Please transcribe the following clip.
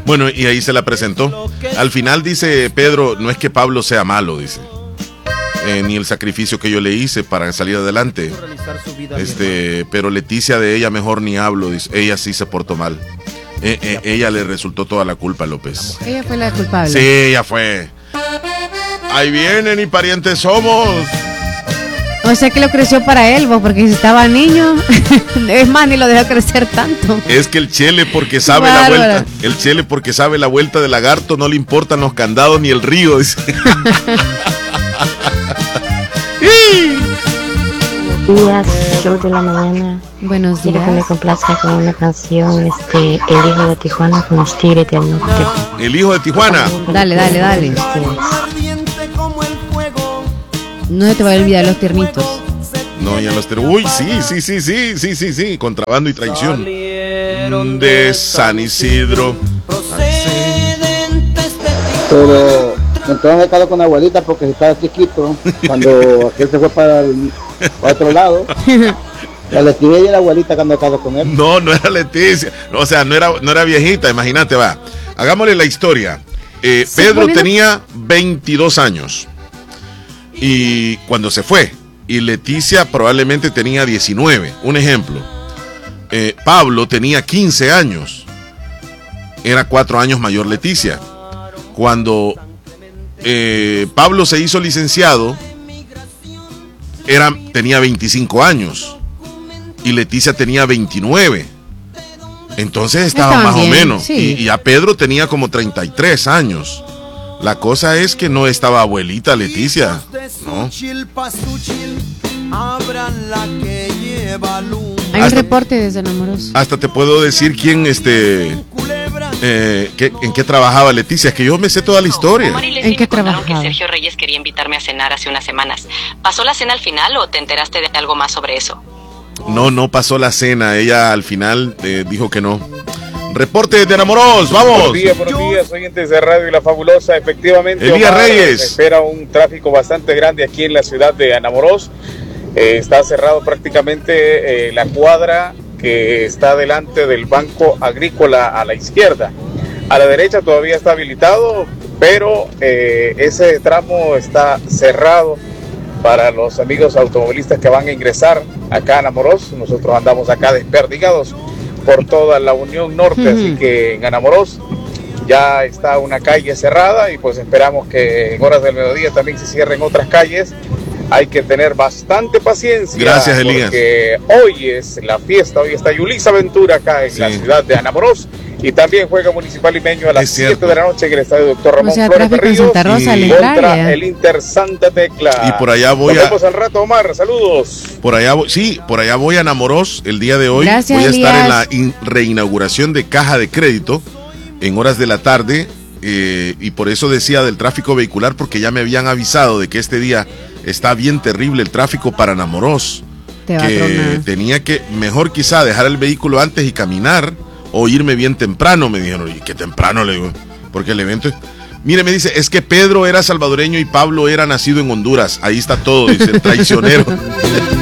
Bueno, y ahí se la presentó. Al final dice Pedro, no es que Pablo sea malo, dice. Ni el sacrificio que yo le hice para salir adelante. Pero Leticia, de ella mejor ni hablo, dice. Ella sí se portó mal. Ella le resultó toda la culpa, López. Ella fue la culpable. Sí, ella fue. Ahí vienen y parientes somos. O sea que lo creció para él, vos, porque si estaba niño, es más, ni lo dejó crecer tanto. Es que el Chele, porque sabe la vuelta. El Chele, porque sabe la vuelta del lagarto, no le importan los candados ni el río, dice. Buenos días, show de la mañana. Buenos días. Quiero que me complazca con una canción, El hijo de Tijuana, con los Tigres del Norte. El hijo de Tijuana. Dale. No te va a olvidar los tiernitos. No, ya los Uy, sí. Contrabando y traición. De San Isidro. Pero entonces me quedo con la abuelita porque estaba chiquito. Cuando aquel se fue para otro lado. La Leticia y la abuelita cuando quedó con él. No era Leticia. O sea, no era viejita, imagínate, va. Hagámosle la historia. Pedro tenía 22 años. Y cuando se fue, y Leticia probablemente tenía 19, un ejemplo. Pablo tenía 15 años, era 4 años mayor Leticia. Cuando Pablo se hizo licenciado, tenía 25 años, y Leticia tenía 29. Entonces estaban más bien, o menos, sí. Y a Pedro tenía como 33 años. La cosa es que no estaba abuelita Leticia, ¿no? Hay un reporte desde Enamoros. Hasta te puedo decir quién, en qué trabajaba Leticia, es que yo me sé toda la historia. ¿En qué trabajaba? Que Sergio Reyes quería invitarme a cenar hace unas semanas. ¿Pasó la cena al final o te enteraste de algo más sobre eso? No pasó la cena, ella al final dijo que no. Reporte de Enamoros, vamos. Buenos días, oyentes de Radio y La Fabulosa. Efectivamente, Elías Reyes. Espera un tráfico bastante grande aquí en la ciudad de Enamoros. Está cerrado prácticamente la cuadra que está delante del Banco Agrícola a la izquierda. A la derecha todavía está habilitado, pero ese tramo está cerrado para los amigos automovilistas que van a ingresar acá a Enamoros. Nosotros andamos acá desperdigados por toda la Unión Norte, así que en Enamoros ya está una calle cerrada y pues esperamos que en horas del mediodía también se cierren otras calles. Hay que tener bastante paciencia. Gracias, Elías. Porque hoy es la fiesta, hoy está Yulisa Ventura acá en la ciudad de Enamoros y también juega Municipal Limeño a las 7 de la noche en el estadio Dr. Ramón Flores Berríos contra el Inter Santa Tecla. Y por allá voy Nos vemos al rato, Omar, saludos. Por allá voy a Enamoros el día de hoy. Gracias, voy a estar Elías. en la reinauguración de Caja de Crédito en horas de la tarde y por eso decía del tráfico vehicular, porque ya me habían avisado de que este día está bien terrible el tráfico para Enamoros. Que tenía que mejor quizá dejar el vehículo antes y caminar o irme bien temprano, me dijeron. Y qué temprano, le digo, porque el evento es... Mire, me dice, es que Pedro era salvadoreño y Pablo era nacido en Honduras. Ahí está todo, dice el traicionero.